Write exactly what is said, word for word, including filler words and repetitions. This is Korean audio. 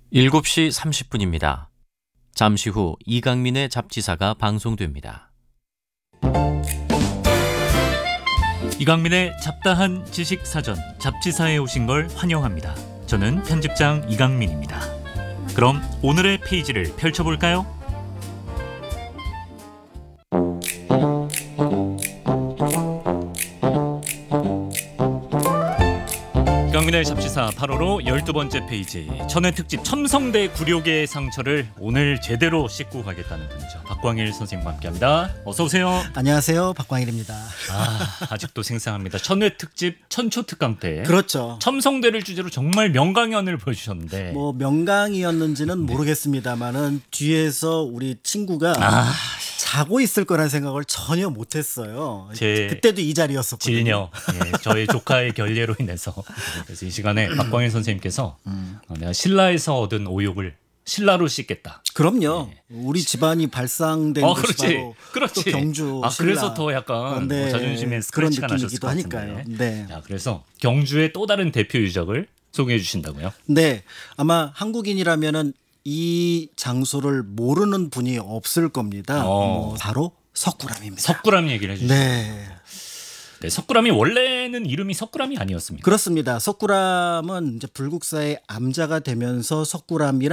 일곱 시 삼십 분입니다. 잠시 후 이강민의 잡지사가 방송됩니다. 이강민의 잡다한 지식사전 잡지사에 오신 걸 환영합니다. 저는 편집장 이강민입니다. 그럼 오늘의 페이지를 펼쳐볼까요? 이강민의 잡지사 팔월호 열두 번째 페이지, 천회 특집 첨성대 굴욕의 상처를 오늘 제대로 씻고 가겠다는 분이죠. 박광일 선생님과 함께합니다. 어서 오세요. 안녕하세요, 박광일입니다. 아, 아직도 생생합니다. 천회 특집 천초특강 때 그렇죠. 첨성대를 주제로 정말 명강연을 보여주셨는데 뭐 명강이었는지는 모르겠습니다만은 뒤에서 우리 친구가 아, 자고 있을 거란 생각을 전혀 못했어요. 제 그때도 이 자리였었거든요. 질녀, 예, 저의 조카의 결례로 인해서 그래서 이 시간에 박광일 선생님께서 음. 어, 내가 신라에서 얻은 오욕을 신라로 씻겠다. 그럼요. 우리 집안이 발상된 어, 곳이 그렇지, 바로 그렇지. 또 경주 아, 신라. 그래서 더 약간 네, 뭐 자존심에 그런 스크래치가 나셨을 느낌이기도 것 같은데. 하니까요. 네. 자, 그래서 경주의 또 다른 대표 유적을 소개해 주신다고요? 네, 아마 한국인이라면은 이 장소를 모르는 분이 없을 겁니다. 어. 어, 바로 석굴암입니다. 석굴암 얘기를 해주시죠. 네. 네, 석굴암이 원래는 이름이 석굴암이 아니었습니까? 그렇습니다. 석굴암은 이제 불국사의 암자가 되면서 석굴암이라